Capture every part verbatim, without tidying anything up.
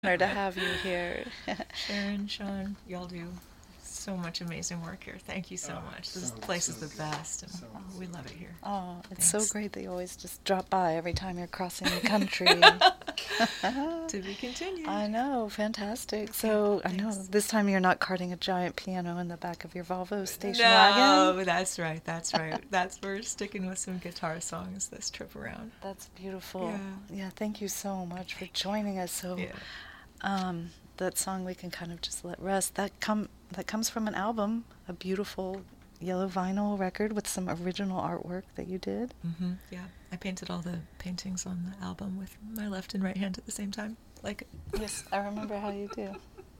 Honor to have you here. Sharon, Sean, y'all do so much amazing work here. Thank you so Oh, much. This so- place so is the good. best, and So oh, we love it here. Oh, it's Thanks. so great that you always just drop by every time you're crossing the country. To be continued. I know, fantastic. So I know thanks. this time you're not carting a giant piano in the back of your Volvo station no, wagon. that's right. That's right. That's we're sticking with some guitar songs this trip around. That's beautiful. Yeah. Yeah, thank you so much for joining us. So, Yeah. um, that song we can kind of just let rest. That come that comes from an album, a beautiful yellow vinyl record with some original artwork that you did. Mm-hmm. Yeah. I painted all the paintings on the album with my left and right hand at the same time. Like. Yes, I remember how you do.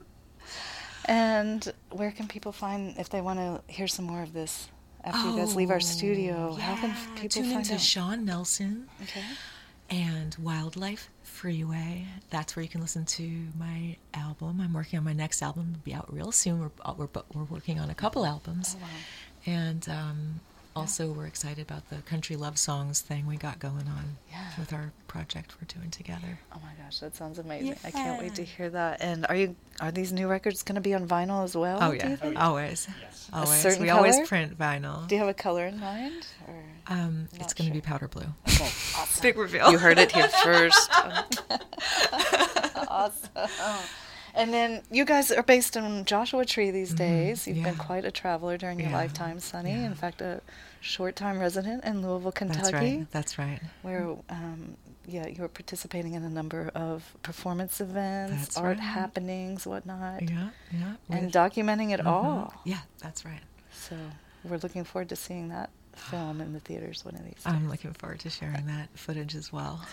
And where can people find if they want to hear some more of this after you guys leave our studio? Yeah. How can f- people Tune find into out? Sean Nelson Okay. and Wildlife Freeway. That's where you can listen to my album. I'm working on my next album. It'll be out real soon. We're uh, we're bu- we're working on a couple albums, Oh, wow. and um, also we're excited about the country love songs thing we got going on Yeah. with our project we're doing together. Oh my gosh, that sounds amazing. I can't wait to Yeah. hear that. And are you are these new records going to be on vinyl as well? Oh do yeah, you think? always, Yes. A always. certain We color? always print vinyl. Do you have a color in mind? Or Um, Not it's going to sure. be powder blue. okay, awesome. Big reveal. You heard it here first. Awesome. And then you guys are based in Joshua Tree these Mhm, days. You've been yeah. quite a traveler during your Yeah, lifetime, Sonny. yeah. In fact, a short-time resident in Louisville, Kentucky, That's right. That's right. where um, yeah, you were participating in a number of performance events, That's art right. happenings, whatnot, Yeah, yeah. and with- documenting it Mhm. all. Yeah, that's right. So we're looking forward to seeing that film in the theaters one of these days. I'm looking forward to sharing that footage as well.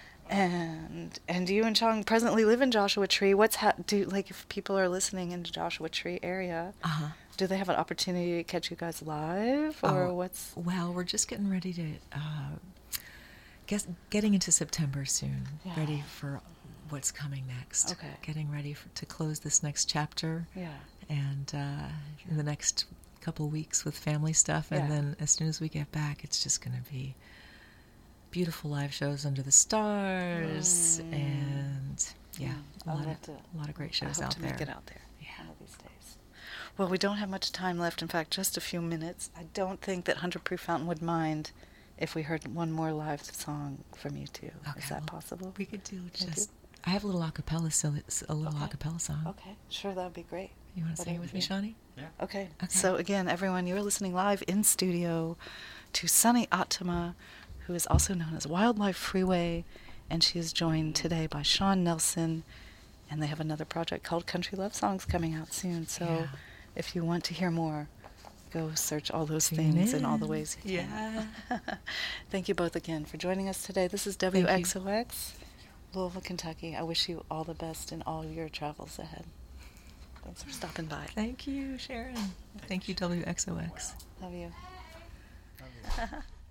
And and you and Chong presently live in Joshua Tree. What's ha- do like if people are listening in the Joshua Tree area, Uh-huh. do they have an opportunity to catch you guys live, or Oh, what's? Well, we're just getting ready to uh, guess getting into September soon. Yeah. Ready for what's coming next. Okay. Getting ready for, to close this next chapter, Yeah. and uh, in the next couple weeks with family stuff, and Yeah. then as soon as we get back, it's just going to be beautiful live shows under the stars, Mm. and yeah, Mm. a I'd lot love of to- a lot of great I shows hope out to there. make it out there Yeah. one of these days. Well, we don't have much time left. In fact, just a few minutes. I don't think that Hundred Proof Fountain would mind if we heard one more live song from you two. Okay, Is that well, possible? We could do Can we just. I have a little acapella, so it's a little Okay. acapella song. Okay, sure, that would be great. You want to sing it Whatever with me, you- Shawnee? Yeah. Okay. Okay. So again, everyone, you're listening live in studio to Sunny Atama, who is also known as Wildlife Freeway, and she is joined today by Sean Nelson, and they have another project called Country Love Songs coming out soon. So Yeah. if you want to hear more, go search all those Tune things in all the in. ways you can. Yeah. Thank you both again for joining us today. This is you. W X O X, Louisville, Kentucky. I wish you all the best in all your travels ahead. Thanks for stopping by. Thank you, Sharon. Thank you, W X O X. Love you. Love you.